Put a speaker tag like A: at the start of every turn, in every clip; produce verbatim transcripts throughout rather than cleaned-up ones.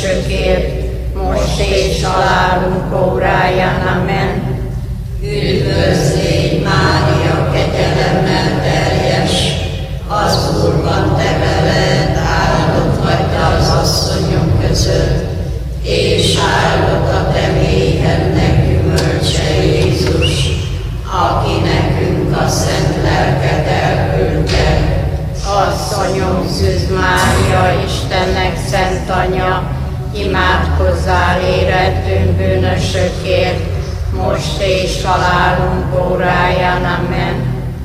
A: bűnösökért, most és halálunk óráján. Amen.
B: Üdvözl légy, Mária, kegyelemmel teljes, az Úr van te veled, áldott vagy te az asszonyok között, és áldott a te méhednek gyümölcse, Jézus, aki nekünk a szent lelket elküldte.
A: Asszonyom, Szűz Mária, Istennek szent anyja, imádkozzál érettünk bűnösökért, most és halálunk óráján. Amen.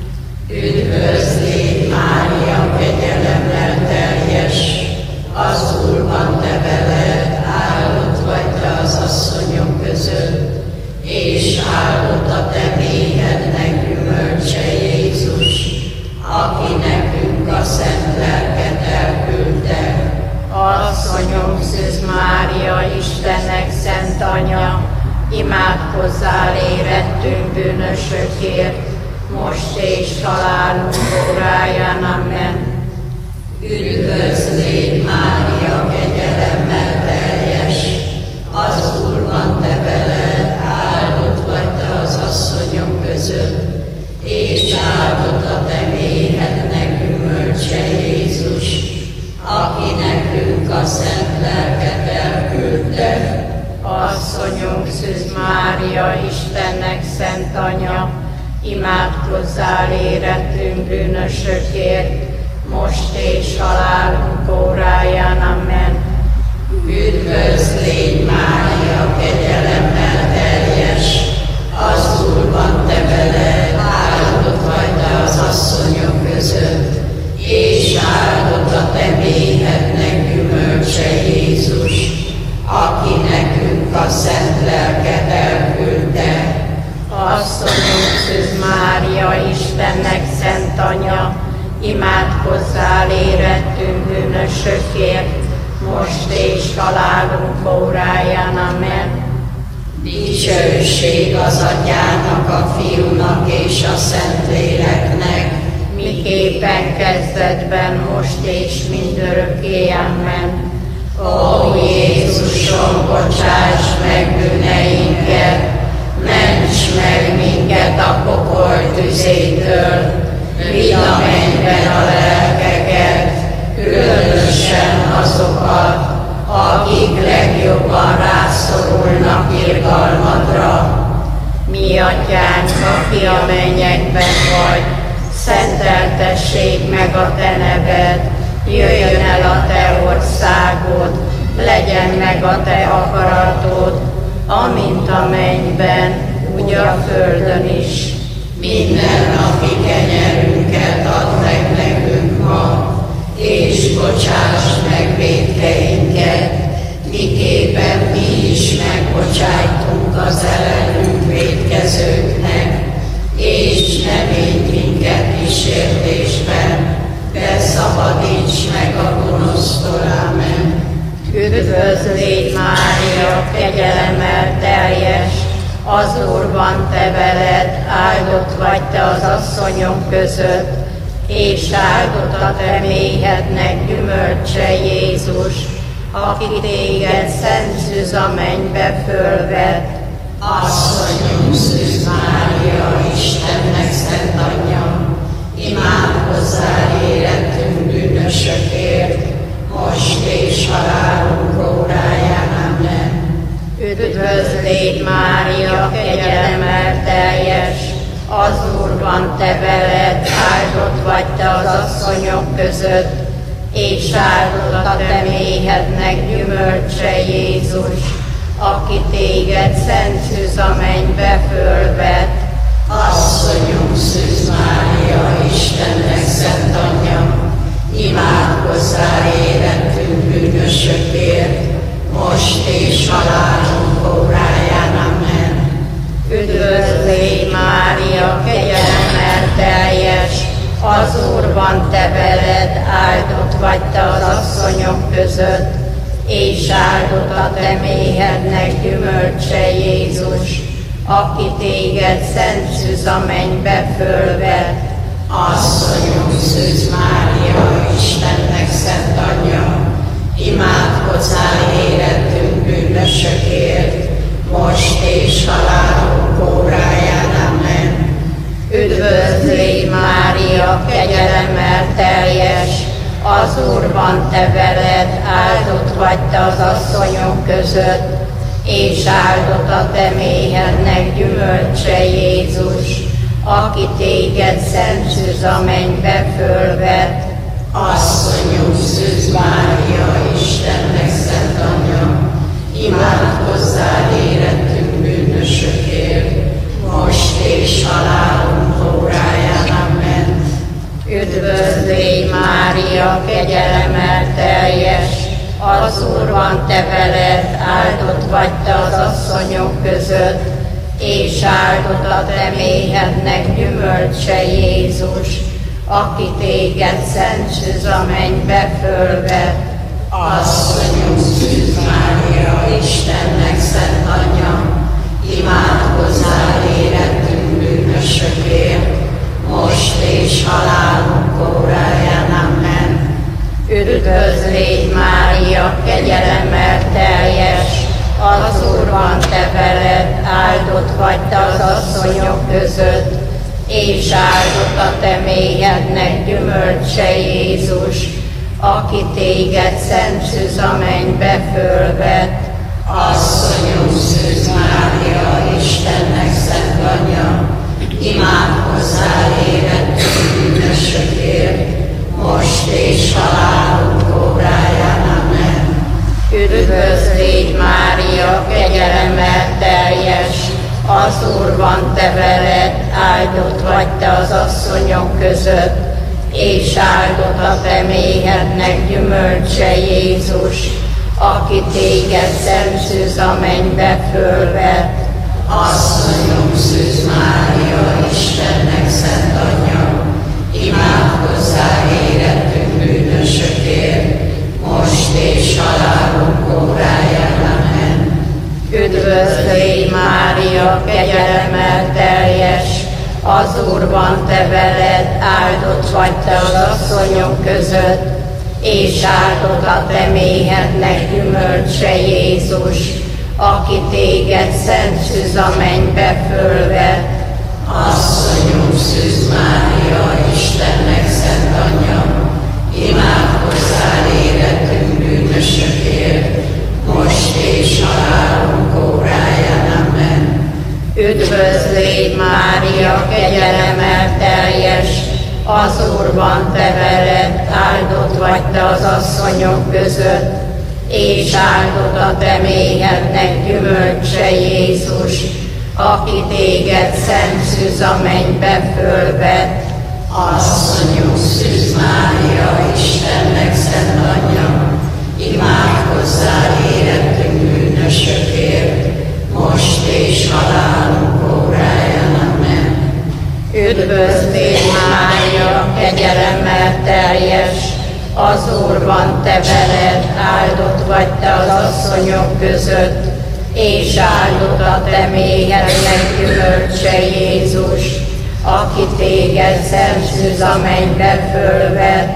B: Üdvözl légy, Mária, kegyelemmel teljes, az Úr van te veled, áldott vagy te az asszonyok között, és áldott a te méhednek gyümölcse, Jézus, aki nekünk a szent lelket elküldte.
A: Asszonyom, Szűz Mária, Istennek szent anyja, imádkozzál érettünk bűnösökért, most és halálunk óráján. Amen.
B: Üdvözl légy, Mária, kegyelemmel teljes, az Úr van te veled, áldott vagy te az asszonyok között, és áldott a te méhednek gyümölcse, Jézus, aki nekünk a szent lelket elküldte.
A: Asszonyom, Szűz Mária, Istennek szent anyja, imádkozzál érettünk bűnösökért, most és halálunk óráján. Amen.
B: Üdvözl légy, Mária, kegyelemmel teljes, az Úr van te veled, áldott vagy te az asszonyok között, és áldott a te méhednek gyümölcse, Jézus, aki nekünk a szent lelket elküldte.
A: Asszonyom, Szűz Mária, Istennek szent anyja, imádkozzál érettünk bűnösökért, most és halálunk óráján. Amen.
B: Dicsőség az Atyának, a Fiúnak és a Szentléleknek,
A: miképpen kezdetben, most és mindörökké. Amen.
B: Ó Jézusom, bocsáss meg bűneinket, ments meg minket a pokol tüzétől, vidd a mennyben a lelkeket, különösen azokat, akik legjobban rászorulnak irgalmadra.
A: Mi Atyánk, aki a mennyekben vagy, szenteltessék meg a te neved, jöjjön el a te országod, legyen meg a te akaratod, amint a mennyben, úgy a földön is.
B: Minden napi kenyerünket add meg nekünk ma, és bocsáss meg vétkeinket, miképpen mi is megbocsájtunk az ellenünk vétkezőknek, és ne védj minket kísértésben, de szabadíts meg a gonosztól. Amen.
A: Üdvözl légy, Mária, kegyelemmel teljes, az Úr van te veled, áldott vagy te az asszonyok között, és áldott a te méhednek gyümölcse, Jézus, aki téged szent szűz a mennybe fölvett.
B: Asszonyom, Szűz Mária, Istennek szent anyja, imádkozzál érettünk bűnösökért, most és halálunk óráján. Amen.
A: Üdvözl légy, Mária, kegyelemmel teljes, az Úr van te veled, áldott vagy te az asszonyok között, és áldott a te méhednek gyümölcse, Jézus, aki téged szent szűz a mennybe fölvett.
B: Asszonyom, Szűz Mária, Istennek szent anyja, imádkozzál érettünk bűnösökért, most és halálunk óráján. Amen.
A: Üdvözl légy, Mária, kegyelemmel teljes, az Úr van te veled, áldott vagy te az asszonyok között, és áldott a te méhednek gyümölcse, Jézus, aki téged szent szűz a mennybe fölvett.
B: Asszonyom, Szűz Mária, Istennek szent anyja, imádkozzál érettünk bűnösökért, most és halálunk óráján. Amen.
A: Üdvözlégy Mária, kegyelemmel teljes, az Úr van te veled, áldott vagy te az asszonyok között, és áldott a te méhednek gyümölcse Jézus, aki téged szent szűz a mennybe fölvett.
B: Asszonyunk Szűz Mária, Istennek szent anyja, imádkozzál érettünk bűnösökért, most és halálunk óráján. Amen.
A: Üdvözlégy Mária, kegyelemmel teljes, az Úr van te veled, áldott vagy te az asszonyok között, és áldott a te méhednek gyümölcse Jézus, aki téged szent szűz a mennybe fölvett.
B: Asszonyunk Szűz Mária, Istennek szent anyja, imádkozzál érettünk bűnösökért, most és halálunk óráján. Amen.
A: Üdvözlégy Mária, kegyelemmel teljes, az Úr van te veled, áldott vagy te az asszonyok között, és áldott a te méhednek gyümölcse Jézus, aki téged szent szűz a mennybe fölvett.
B: Asszonyunk Szűz Mária, Istennek szent anyja, imádkozzál érettünk bűnösökért, most és halálunk óráján. Amen.
A: Üdvözlégy Mária, kegyelemmel teljes, az Úr van te veled, áldott vagy te az asszonyok között, és áldott a te méhednek gyümölcse Jézus, aki téged szent szűz a mennybe fölvett.
B: Asszonyunk Szűz Mária, Istennek szent anyja, imádkozzál érettünk bűnösökért, most és halálunk óráján. Amen.
A: Üdvözlégy Mária, kegyelemmel teljes, az Úr van te veled, áldott vagy te az asszonyok között, és áldott a te méhednek gyümölcse Jézus, aki téged szent szűz a mennybe fölvett.
B: Asszonyunk Szűz Mária, Istennek szent anyja, imádkozzál érettünk bűnösökért, most és halálunk óráján. Amen.
A: Üdvözlégy Mária, kegyelemmel teljes, az Úr van te veled, áldott vagy te az asszonyok között, és áldott a te méhednek gyümölcse Jézus, aki téged szent szűz a mennybe fölvett.
B: Asszonyunk Szűz Mária, Istennek szent anyja, imádkozzál érettünk bűnösökért, most és halálunk óráján. Amen.
A: Üdvözlégy Mária, kegyelemmel teljes, az Úr van te veled, áldott vagy te az asszonyok között, és áldott a te méhednek gyümölcse Jézus, aki téged szent szűz a mennybe fölvett.